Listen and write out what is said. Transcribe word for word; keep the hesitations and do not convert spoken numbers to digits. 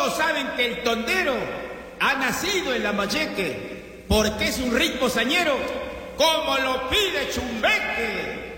Todos saben que el tondero ha nacido en Lambayeque, porque es un ritmo sañero como lo pide Chumbeque.